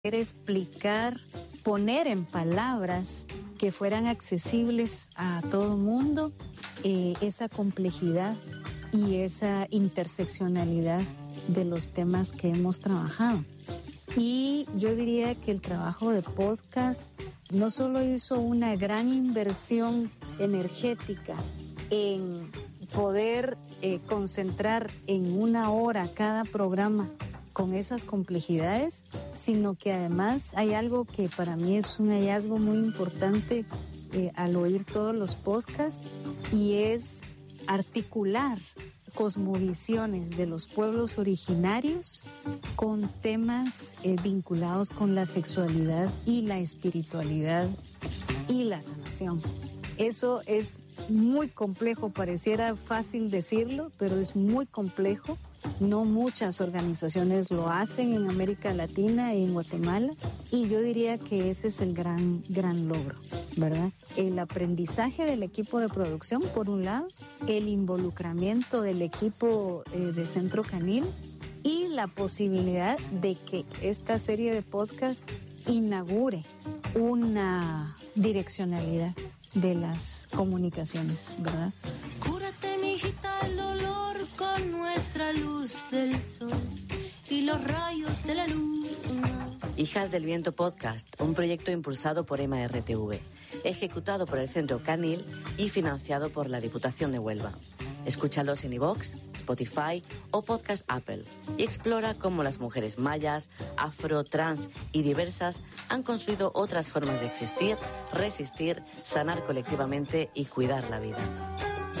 explicar, poner en palabras que fueran accesibles a todo mundo esa complejidad y esa interseccionalidad de los temas que hemos trabajado. Y yo diría que el trabajo de podcast no solo hizo una gran inversión energética en poder concentrar en 1 hora cada programa con esas complejidades, sino que además hay algo que para mí es un hallazgo muy importante al oír todos los podcasts, y es articular cosmovisiones de los pueblos originarios con temas vinculados con la sexualidad y la espiritualidad y la sanación. Eso es muy complejo, pareciera fácil decirlo, pero es muy complejo. No muchas organizaciones lo hacen en América Latina y en Guatemala, y yo diría que ese es el gran logro, ¿verdad? El aprendizaje del equipo de producción, por un lado, el involucramiento del equipo de Centro Canil y la posibilidad de que esta serie de podcasts inaugure una direccionalidad de las comunicaciones, ¿verdad? Cúrate, mijita, el dolor con nuestra luz del sol y los rayos de la luna. Hijas del Viento Podcast, un proyecto impulsado por MRTV, ejecutado por el Centro Canil y financiado por la Diputación de Huelva. Escúchalos en iVoox, Spotify o Podcast Apple y explora cómo las mujeres mayas, afro, trans y diversas han construido otras formas de existir, resistir, sanar colectivamente y cuidar la vida.